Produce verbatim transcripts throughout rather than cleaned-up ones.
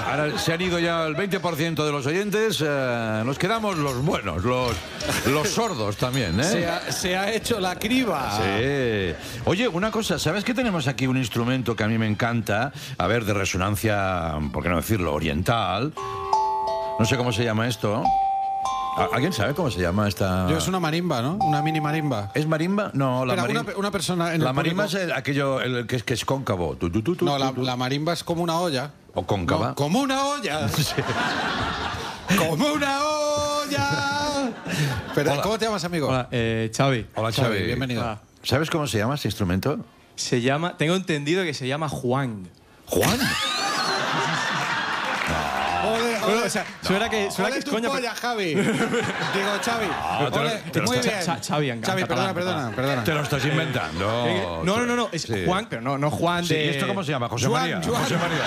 ahora se han ido ya el veinte por ciento de los oyentes. Eh, nos quedamos los buenos, los, los sordos también, ¿eh? Se ha, se ha hecho la criba. Sí. Oye, una cosa, ¿sabes que tenemos aquí un instrumento que a mí me encanta? A ver, de resonancia, ¿por qué no decirlo? Oriental. No sé cómo se llama esto. ¿Alguien sabe cómo se llama esta...? Yo, es una marimba, ¿no? Una mini marimba. ¿Es marimba? No, la Espera, marimba... una, una persona en La el marimba público... es el- aquello el que, es, que es cóncavo. Tu, tu, tu, tu, No, la, tu, tu. la marimba es como una olla. O cóncava. No, como una olla. Como una olla. Pero, Hola. ¿cómo te llamas, amigo? Hola, eh, Xavi. Hola, Xavi. Xavi, bienvenido. Hola. ¿Sabes cómo se llama este instrumento? Se llama, tengo entendido que se llama Juan. ¿Juan? Ole, Bueno, o sea, suena que, suena ole que es tu coña, polla, Javi. Digo, Xavi. te lo- Ole, te lo muy está- bien. Cha- Xavi, en Xavi, catalán, perdona, perdona, catalán. perdona. Te lo estás inventando. Eh, No, no, no, no, es Sí. Juan, pero no, no Juan Sí, de... ¿y esto cómo se llama? José Juan, María. Juan. José María.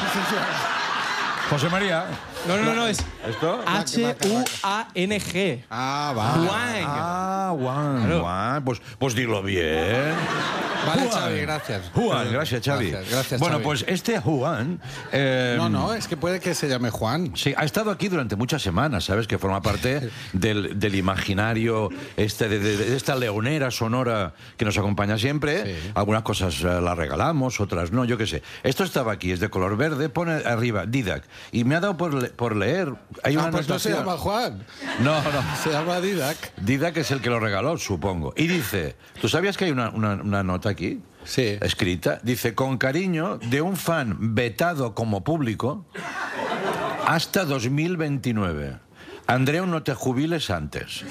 José María. No, no, no, no, es ¿Esto? H U A N G. Ah, va. Juan. Ah, Juan. Claro. Juan. Pues, pues dilo bien. Vale, Juan. Xavi, gracias. Juan, gracias, Xavi. Gracias, gracias, bueno, Xavi. pues este Juan... eh, No, no, es que puede que se llame Juan. Sí, ha estado aquí durante muchas semanas, ¿sabes? Que forma parte del, del imaginario este, de, de- de esta leonera sonora que nos acompaña siempre. Sí. Algunas cosas eh, las regalamos, otras no, yo qué sé. Esto estaba aquí, es de color verde, pone arriba Didac. Y me ha dado por, le- por leer. Hay una Ah, pues no se anotación. llama Juan. No, no. Se llama Didac. Didac es el que lo regaló, supongo. Y dice, ¿tú sabías que hay una, una- una nota aquí? Sí. Escrita. Dice, con cariño de un fan vetado como público hasta dos mil veintinueve. Andreu, no te jubiles antes.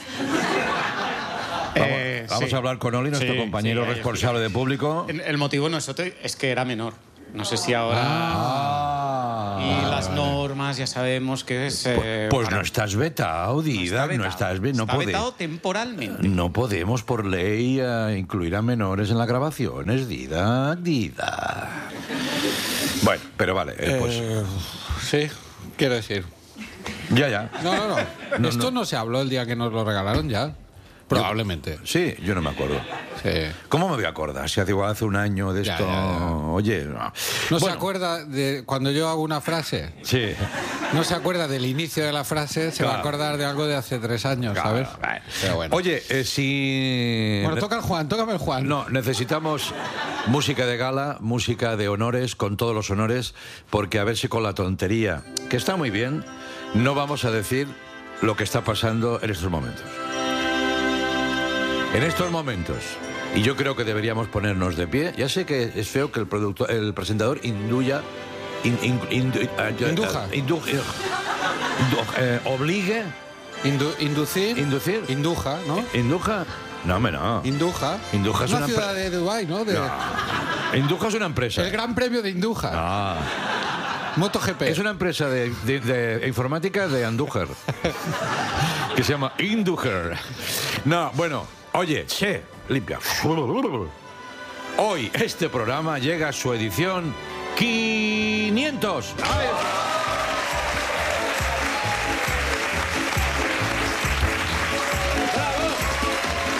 Vamos, Eh, vamos sí. a hablar con Oli, nuestro Sí, compañero sí, ahí responsable de público. El, el motivo no es otro, es que era menor. No sé si ahora... Ah. y las normas ya sabemos que es... eh, Pues para- no estás vetado, Didac, no estás vetado. No, Está pode- vetado temporalmente. no podemos por ley eh, incluir a menores en las grabaciones, Didac, Didac. Bueno, pero vale, eh, pues Eh, sí, quiero decir. ya, ya. No, no, no. No, Esto no. no. se habló el día que nos lo regalaron ya. Probablemente. Sí, yo no me acuerdo. Sí. ¿Cómo me voy a acordar? Si hace igual hace un año de Ya, esto. ya, ya. Oye, no. ¿No se Bueno, acuerda de cuando yo hago una frase? Sí. No se acuerda del inicio de la frase, se va a Claro. acordar de algo de hace tres años, Claro, ¿sabes? vale. Pero bueno. Oye, eh, si. Bueno, toca el Juan, tócame el Juan. No, necesitamos música de gala, música de honores, con todos los honores, porque a ver si con la tontería, que está muy bien, no vamos a decir lo que está pasando en estos momentos. En estos momentos, y yo creo que deberíamos ponernos de pie, ya sé que es feo que el, productor, el presentador induya... in- in- indu- eh, Induja. eh, indu- eh, indu- eh, obligue, Indu- inducir. inducir, Induja, ¿no? induja... No, hombre, no. Induja. Induja es una una ciudad de Dubái, ¿no? De- Induja es una empresa. El Gran Premio de Induja. Ah, MotoGP. es una empresa de, de- de informática de Andújar, que se llama Indújar. No, bueno, oye, che, limpia. Hoy este programa llega a su edición quinientos. ¡Ale!